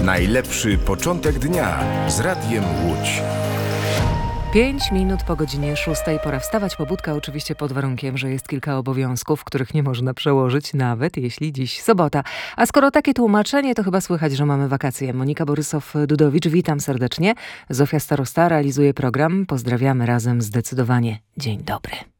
Najlepszy początek dnia z Radiem Łódź. 5 minut po godzinie 6. Pora wstawać. Pobudka oczywiście pod warunkiem, że jest kilka obowiązków, których nie można przełożyć, nawet jeśli dziś sobota. A skoro takie tłumaczenie, to chyba słychać, że mamy wakacje. Monika Borysow-Dudowicz, witam serdecznie. Zofia Starosta realizuje program. Pozdrawiamy razem zdecydowanie. Dzień dobry.